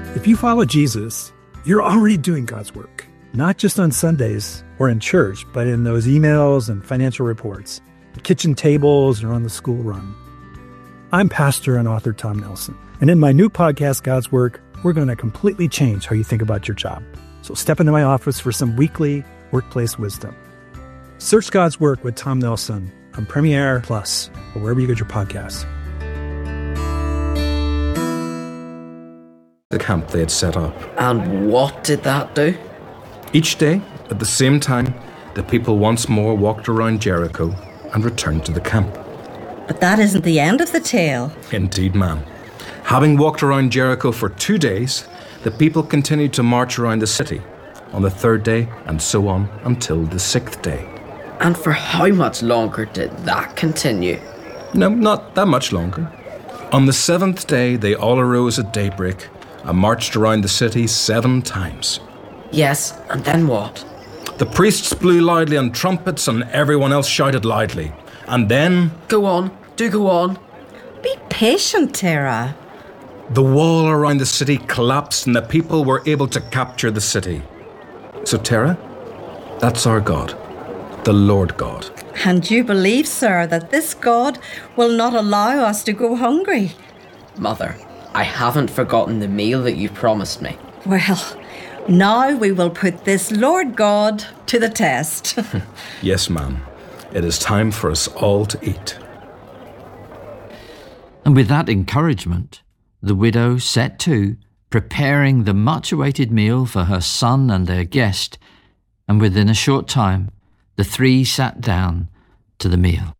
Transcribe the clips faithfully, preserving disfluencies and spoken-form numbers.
If you follow Jesus, you're already doing God's work, not just on Sundays or in church, but in those emails and financial reports, the kitchen tables, or on the school run. I'm pastor and author Tom Nelson, and in my new podcast, God's Work, we're going to completely change how you think about your job. So step into my office for some weekly workplace wisdom. Search God's Work with Tom Nelson on Premiere Plus, or wherever you get your podcasts. The camp they had set up. And what did that do? Each day, at the same time, the people once more walked around Jericho and returned to the camp. But that isn't the end of the tale. Indeed, ma'am. Having walked around Jericho for two days, the people continued to march around the city on the third day and so on until the sixth day. And for how much longer did that continue? No, not that much longer. On the seventh day, they all arose at daybreak and marched around the city seven times. Yes, and then what? The priests blew loudly on trumpets and everyone else shouted loudly. And then... Go on, do go on. Be patient, Tara. The wall around the city collapsed and the people were able to capture the city. So, Tara, that's our God, the Lord God. And you believe, sir, that this God will not allow us to go hungry? Mother, I haven't forgotten the meal that you promised me. Well, now we will put this Lord God to the test. Yes, ma'am. It is time for us all to eat. And with that encouragement, the widow set to, preparing the much-awaited meal for her son and their guest, and within a short time, the three sat down to the meal.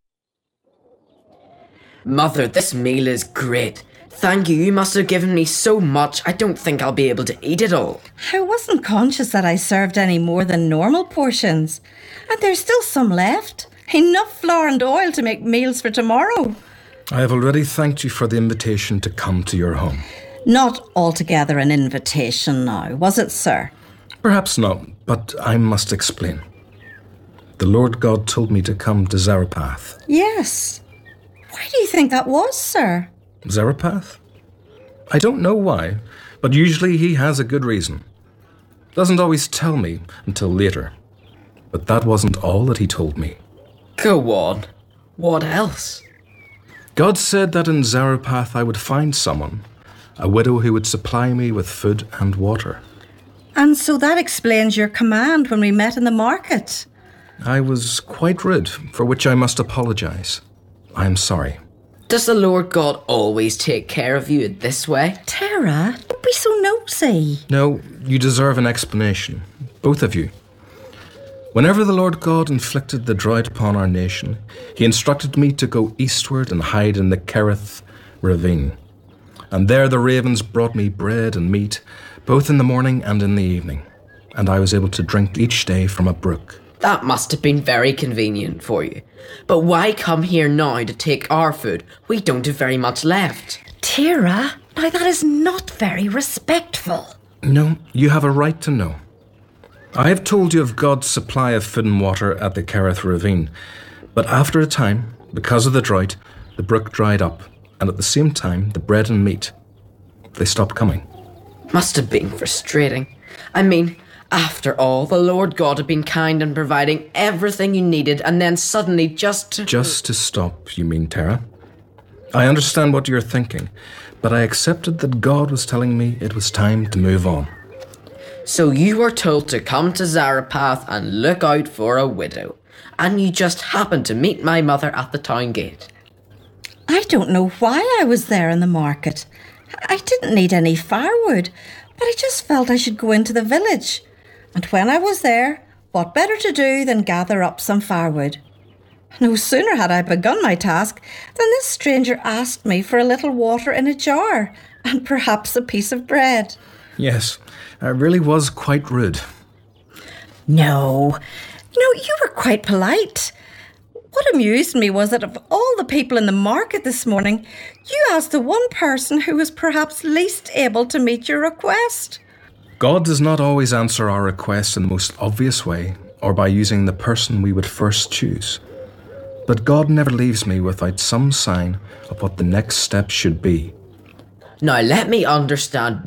Mother, this meal is great. Thank you, you must have given me so much, I don't think I'll be able to eat it all. I wasn't conscious that I served any more than normal portions. And there's still some left. Enough flour and oil to make meals for tomorrow. I have already thanked you for the invitation to come to your home. Not altogether an invitation now, was it, sir? Perhaps not, but I must explain. The Lord God told me to come to Zarephath. Yes. Why do you think that was, sir? Zarephath? I don't know why, but usually he has a good reason. Doesn't always tell me until later. But that wasn't all that he told me. Go on. What else? God said that in Zarephath I would find someone, a widow who would supply me with food and water. And so that explains your command when we met in the market. I was quite rude, for which I must apologise. I am sorry. Does the Lord God always take care of you this way? Tara, don't be so nosy. No, you deserve an explanation, both of you. Whenever the Lord God inflicted the drought upon our nation, he instructed me to go eastward and hide in the Kerith ravine. And there the ravens brought me bread and meat, both in the morning and in the evening. And I was able to drink each day from a brook. That must have been very convenient for you. But why come here now to take our food? We don't have very much left. Tara, now that is not very respectful. No, you have a right to know. I have told you of God's supply of food and water at the Kerith ravine. But after a time, because of the drought, the brook dried up. And at the same time, the bread and meat, they stopped coming. Must have been frustrating. I mean... After all, the Lord God had been kind in providing everything you needed, and then suddenly just to... Just to stop, you mean, Tara? I understand what you're thinking, but I accepted that God was telling me it was time to move on. So you were told to come to Zarephath and look out for a widow, and you just happened to meet my mother at the town gate. I don't know why I was there in the market. I didn't need any firewood, but I just felt I should go into the village. And when I was there, what better to do than gather up some firewood? No sooner had I begun my task than this stranger asked me for a little water in a jar and perhaps a piece of bread. Yes, I really was quite rude. No, no, you were quite polite. What amused me was that of all the people in the market this morning, you asked the one person who was perhaps least able to meet your request. God does not always answer our requests in the most obvious way or by using the person we would first choose. But God never leaves me without some sign of what the next step should be. Now let me understand